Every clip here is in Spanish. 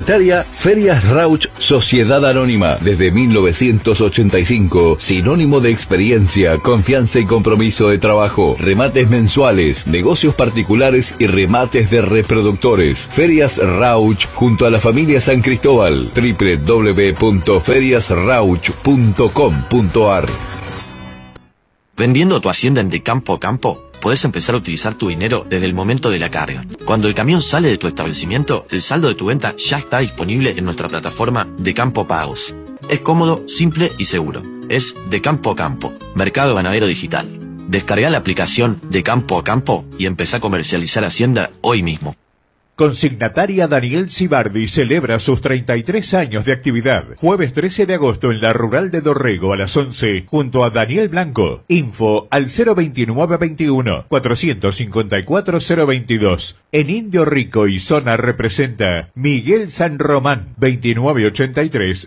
Consignataria Ferias Rauch Sociedad Anónima. Desde 1985, sinónimo de experiencia, confianza y compromiso de trabajo. Remates mensuales, negocios particulares y remates de reproductores. Ferias Rauch junto a la familia San Cristóbal. www.feriasrauch.com.ar. Vendiendo tu hacienda en De Campo a Campo, podés empezar a utilizar tu dinero desde el momento de la carga. Cuando el camión sale de tu establecimiento, el saldo de tu venta ya está disponible en nuestra plataforma De Campo Pagos. Es cómodo, simple y seguro. Es De Campo a Campo, Mercado Ganadero Digital. Descarga la aplicación De Campo a Campo y empezá a comercializar hacienda hoy mismo. Consignataria Daniel Cibardi celebra sus 33 años de actividad. Jueves 13 de agosto en la Rural de Dorrego a las 11, junto a Daniel Blanco. Info al 02921 454 022. En Indio Rico y Zona representa Miguel San Román, 2983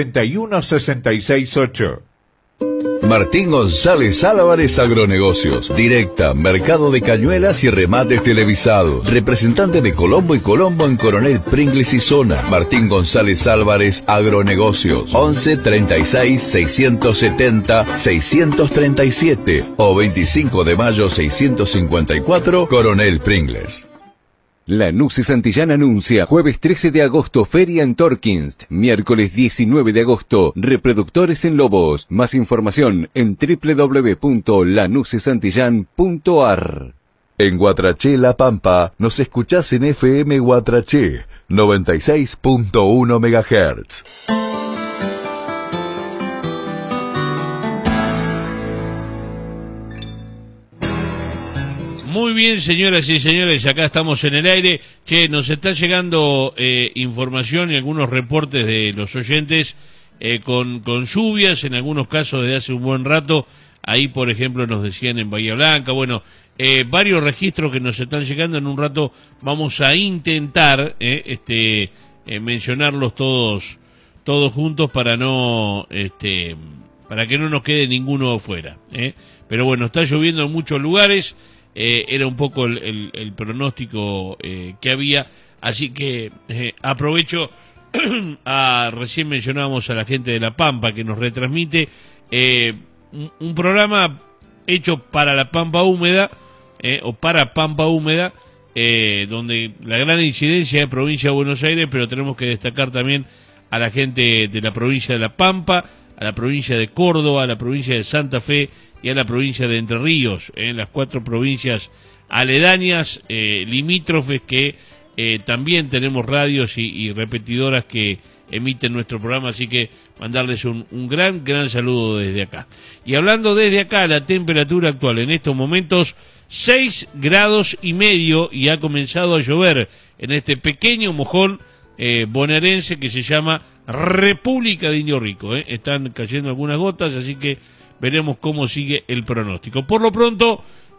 61668. Martín González Álvarez Agronegocios. Directa, mercado de cañuelas y remates televisados. Representante de Colombo y Colombo en Coronel Pringles y Zona. Martín González Álvarez Agronegocios. 11 36 670 637 o 25 de mayo 654 Coronel Pringles. Lanús Santillán anuncia jueves 13 de agosto Feria en Torkins, miércoles 19 de agosto Reproductores en Lobos. Más información en www.lanusesantillán.ar. En Guatraché, La Pampa, nos escuchás en FM Guatraché, 96.1 MHz. Muy bien, señoras y señores, acá estamos en el aire. Che, nos está llegando información y algunos reportes de los oyentes con lluvias, en algunos casos desde hace un buen rato. Ahí, por ejemplo, nos decían en Bahía Blanca. Bueno, varios registros que nos están llegando. En un rato vamos a intentar mencionarlos todos juntos para no para que no nos quede ninguno fuera. Pero bueno, está lloviendo en muchos lugares. Era un poco el pronóstico que había, así que aprovecho recién mencionábamos a la gente de La Pampa que nos retransmite un programa hecho para la Pampa Húmeda o para Pampa Húmeda, donde la gran incidencia es provincia de Buenos Aires, pero tenemos que destacar también a la gente de la provincia de La Pampa, a la provincia de Córdoba, a la provincia de Santa Fe y a la provincia de Entre Ríos, en las 4 provincias aledañas, limítrofes, que también tenemos radios y repetidoras que emiten nuestro programa, así que mandarles un gran saludo desde acá. Y hablando desde acá, la temperatura actual en estos momentos 6 grados y medio, y ha comenzado a llover en este pequeño mojón bonaerense que se llama República de Indio Rico. Están cayendo algunas gotas, así que veremos cómo sigue el pronóstico. Por lo pronto,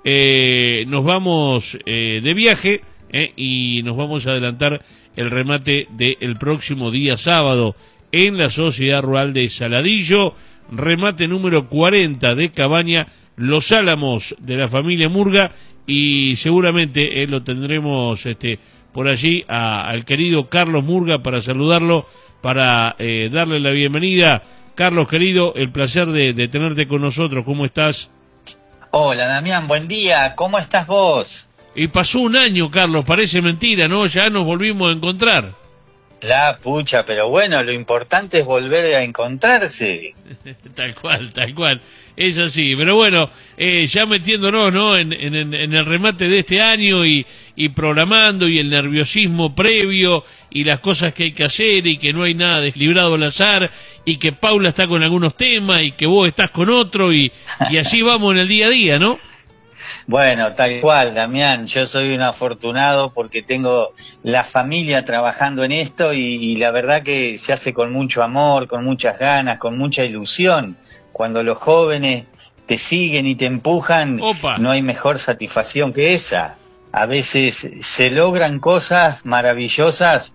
nos vamos de viaje y nos vamos a adelantar el remate del próximo día sábado en la Sociedad Rural de Saladillo. Remate número 40 de Cabaña Los Álamos de la familia Murga, y seguramente lo tendremos por allí al querido Carlos Murga para saludarlo, para darle la bienvenida. Carlos, querido, el placer de tenerte con nosotros. ¿Cómo estás? Hola, Damián, buen día. ¿Cómo estás vos? Y pasó un año, Carlos, parece mentira, ¿no? Ya nos volvimos a encontrar. La pucha, pero bueno, lo importante es volver a encontrarse. Tal cual, es así. Pero bueno, ya metiéndonos, ¿no? En el remate de este año y programando, y el nerviosismo previo y las cosas que hay que hacer, y que no hay nada deslibrado al azar, y que Paula está con algunos temas y que vos estás con otro, y así vamos en el día a día, ¿no? Bueno, tal cual, Damián, yo soy un afortunado porque tengo la familia trabajando en esto, y la verdad que se hace con mucho amor, con muchas ganas, con mucha ilusión. Cuando los jóvenes te siguen y te empujan, Opa. No hay mejor satisfacción que esa. A veces se logran cosas maravillosas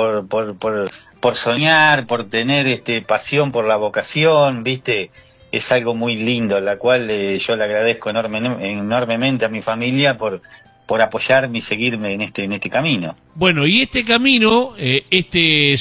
por soñar, por tener pasión por la vocación, ¿viste? Es algo muy lindo, la cual yo le agradezco enormemente a mi familia por apoyarme y seguirme en este camino. Bueno, y este camino,